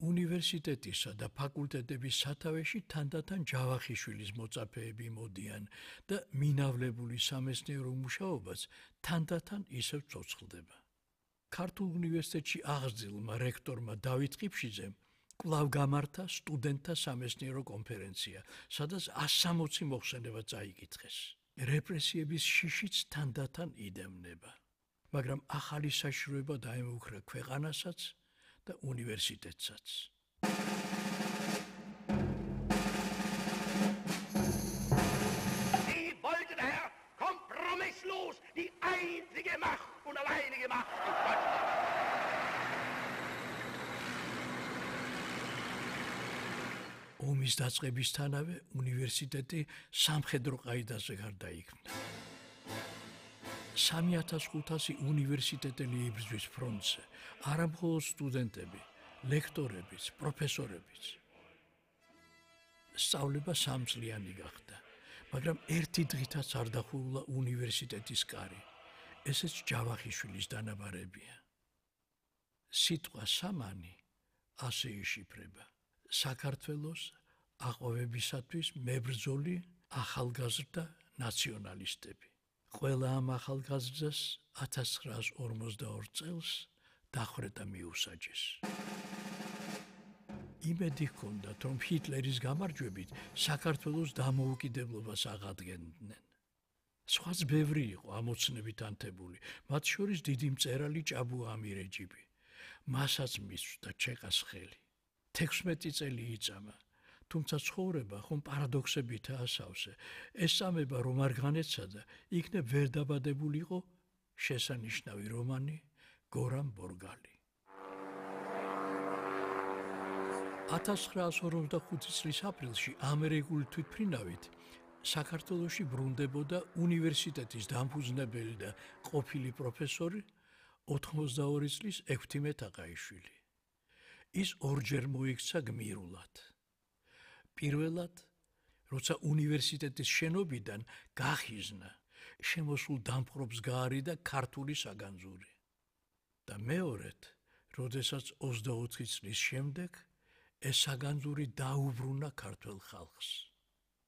უნივერსიტეტისა და ფაკულტეტების სათავეში თანდათან ჯავახიშვილის მოწაფეები მოდიან და მინავლებული სამეცნიერო მუშაობაც თანდათან ისევ ცოცხლდება. ქართულ უნივერსიტეტში აღზრდილმა რექტორმა დავით ყიფშიძემ კვლავ გამართა სტუდენტთა სამეცნიერო კონფერენცია, სადაც 160 მოხსენება წაიკითხეს. რეპრესიების შიშიც თანდათან იდევნება, მაგრამ ახალი საშიშროება დაემუქრა ქვეყანასაც და უნივერსიტეტსაც. Sie wollte daher kompromisslos die einzige Macht und alleinige Macht in Deutschland. ომის დაწყებისთანავე უნივერსიტეტი სამხედრო ყაიდაზე გარდაიქმნა. 3500 უნივერსიტეტელი იბრძვის ფრონტზე, არა მხოლოდ სტუდენტები, ლექტორებიც, პროფესორებიც. სწავლება სამწლიანი გახდა, მაგრამ ერთი დღითაც არ დახულა უნივერსიტეტის კარი. ესეც ჯავახიშვილის დანაბარებია. სიტყვა სამანი ასე იშიფრება: საქართველოს აყვავებისათვის მებრძოლი ახალგაზრდა ნაციონალისტები. ყველა ამ ახალგაზრდას 1942 წელს დახვრეტა მიუსაჯეს. იმედი ჰქონდათ, რომ ჰიტლერის გამარჯვებით საქართველოს დამოუკიდებლობას აღადგენდნენ. სხვაც ბევრი იყო ამოცნებით ანთებული, მათ შორის დიდი მწერალი ჭაბუ ამირეჯიბი. მასაც მისვდა ჩეყას ხელი. 16 წელი იწამა, თუმცა ცხოვრება ხომ პარადოქსებითაა ასავსე. ესწამება რომ არ განეცადა, იქნებ ვერ დაბადებულიყო შესანიშნავი რომანი გორამ ბორგალი. 1945 წლის აპრილში ამერიკული თვითმფრინავით საქართველოში ბრუნდებოდა უნივერსიტეტის დამფუძნებელი და ყოფილი პროფესორი 82 წლის ექვთიმე თაყაიშვილი. ის ორჯერ მოიქცა გმირულად. პირველად, როცა უნივერსიტეტის შენობიდან გახიზნა, შემოსულ დამპყრობს გაარიდა ქართული საგანძური. და მეორედ, როდესაც 24 წლის შემდეგ ეს საგანძური დაუბრუნა ქართველ ხალხს.